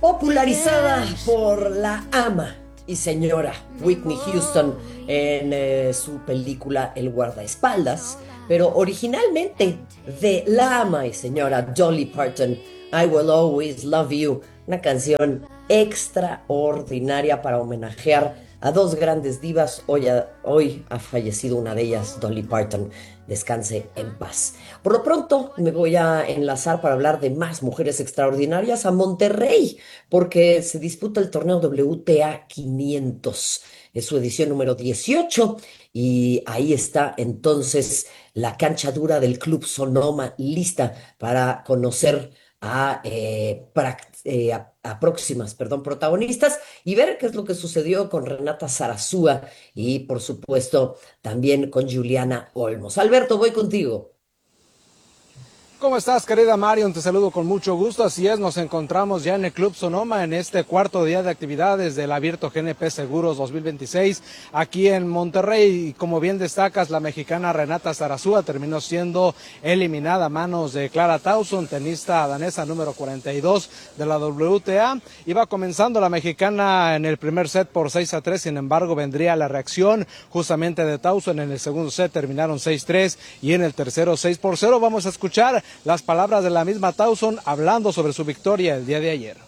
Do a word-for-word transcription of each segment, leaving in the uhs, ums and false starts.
popularizada por la ama y señora Whitney Houston en eh, su película El guardaespaldas, pero originalmente de la ama y señora Dolly Parton, I Will Always Love You, una canción extraordinaria para homenajear a dos grandes divas. Hoy ha, hoy ha fallecido una de ellas, Dolly Parton. Descanse en paz. Por lo pronto me voy a enlazar para hablar de más mujeres extraordinarias a Monterrey, porque se disputa el torneo W T A quinientos. Es su edición número dieciocho y ahí está entonces la cancha dura del Club Sonoma lista para conocer a, eh, prac- eh, a, a próximas, perdón, protagonistas y ver qué es lo que sucedió con Renata Zarazúa y, por supuesto, también con Juliana Olmos. Alberto, voy contigo. ¿Cómo estás, querida Marion? Te saludo con mucho gusto. Así es, nos encontramos ya en el Club Sonoma en este cuarto día de actividades del Abierto G N P Seguros dos mil veintiséis aquí en Monterrey. Y como bien destacas, la mexicana Renata Zarazúa terminó siendo eliminada a manos de Clara Tauson, tenista danesa número cuarenta y dos de la W T A. Iba comenzando la mexicana en el primer set por seis a tres, sin embargo vendría la reacción justamente de Tauson. En el segundo set terminaron seis tres y en el tercero seis por cero. Vamos a escuchar las palabras de la misma Tauson hablando sobre su victoria el día de ayer.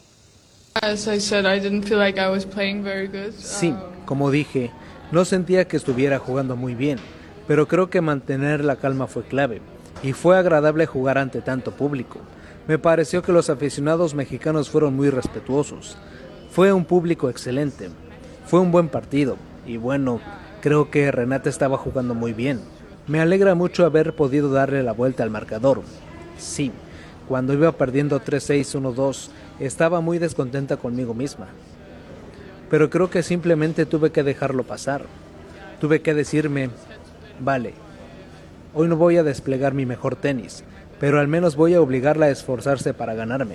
Sí, como dije, no sentía que estuviera jugando muy bien, pero creo que mantener la calma fue clave, y fue agradable jugar ante tanto público. Me pareció que los aficionados mexicanos fueron muy respetuosos. Fue un público excelente, fue un buen partido, y bueno, creo que Renata estaba jugando muy bien. Me alegra mucho haber podido darle la vuelta al marcador. Sí, cuando iba perdiendo tres seis, uno dos, estaba muy descontenta conmigo misma. Pero creo que simplemente tuve que dejarlo pasar. Tuve que decirme, vale, hoy no voy a desplegar mi mejor tenis, pero al menos voy a obligarla a esforzarse para ganarme.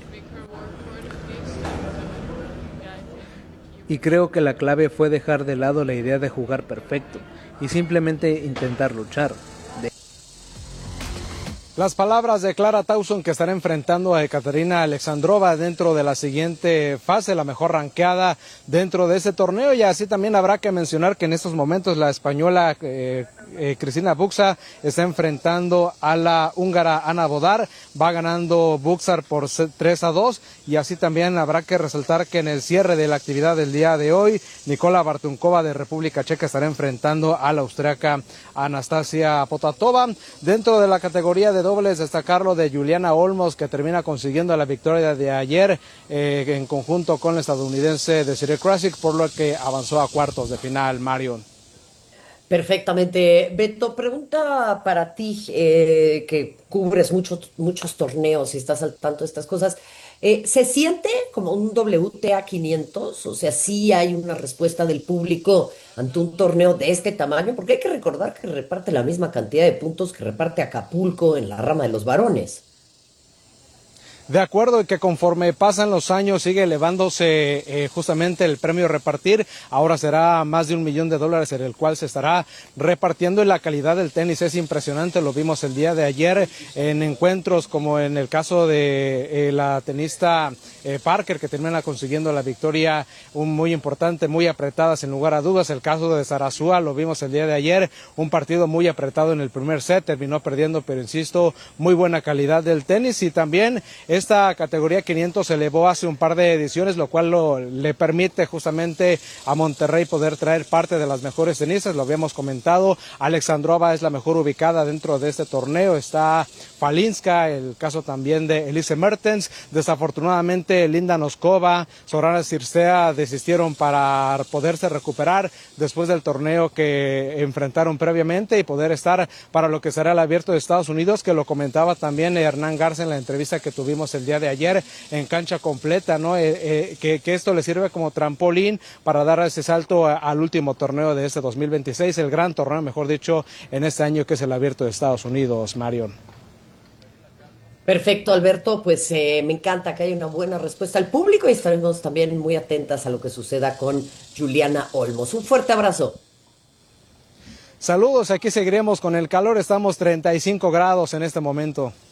Y creo que la clave fue dejar de lado la idea de jugar perfecto y simplemente intentar luchar. Las palabras de Clara Tauson, que estará enfrentando a Ekaterina Alexandrova dentro de la siguiente fase, la mejor ranqueada dentro de este torneo. Y así también habrá que mencionar que en estos momentos la española eh, eh, Cristina Buxa está enfrentando a la húngara Ana Bodar. Va ganando Buxar por tres a dos. Y así también habrá que resaltar que en el cierre de la actividad del día de hoy, Nicola Bartunkova de República Checa estará enfrentando a la austriaca Anastasia Potatova. Dentro de la categoría de dobles, destacarlo de Juliana Olmos, que termina consiguiendo la victoria de ayer eh, en conjunto con la estadounidense Desiree Krasic, por lo que avanzó a cuartos de final. Marion. Perfectamente. Beto, pregunta para ti, eh, que cubres muchos, muchos torneos y estás al tanto de estas cosas. Eh, ¿se siente como un W T A quinientos? O sea, sí hay una respuesta del público ante un torneo de este tamaño, porque hay que recordar que reparte la misma cantidad de puntos que reparte Acapulco en la rama de los varones. De acuerdo, y que conforme pasan los años sigue elevándose eh, justamente el premio a repartir. Ahora será más de un millón de dólares en el cual se estará repartiendo, y la calidad del tenis es impresionante. Lo vimos el día de ayer en encuentros como en el caso de eh, la tenista eh, Parker, que termina consiguiendo la victoria un, muy importante, muy apretada sin lugar a dudas. El caso de Zarazúa lo vimos el día de ayer, un partido muy apretado en el primer set, terminó perdiendo, pero insisto, muy buena calidad del tenis. Y también esta categoría quinientos se elevó hace un par de ediciones, lo cual lo, le permite justamente a Monterrey poder traer parte de las mejores tenistas. Lo habíamos comentado, Alexandrova es la mejor ubicada dentro de este torneo. Está Falinska, el caso también de Elise Mertens. Desafortunadamente, Linda Noskova, Sorana Circea desistieron para poderse recuperar después del torneo que enfrentaron previamente y poder estar para lo que será el Abierto de Estados Unidos, que lo comentaba también Hernán Garza en la entrevista que tuvimos el día de ayer en cancha completa, ¿no? Eh, eh, que, que esto le sirve como trampolín para dar ese salto a, al último torneo de este dos mil veintiséis, el gran torneo, mejor dicho, en este año, que es el Abierto de Estados Unidos, Marion. Perfecto, Alberto. Pues eh, me encanta que haya una buena respuesta al público y estaremos también muy atentas a lo que suceda con Juliana Olmos. Un fuerte abrazo. Saludos, aquí seguiremos con el calor, estamos treinta y cinco grados en este momento.